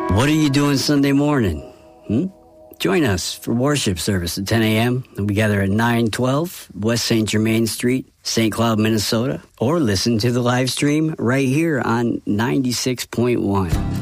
What are you doing Sunday morning? Join us for worship service at 10 a.m. We gather at 912 West St. Germain Street, St. Cloud, Minnesota, or listen to the live stream right here on 96.1.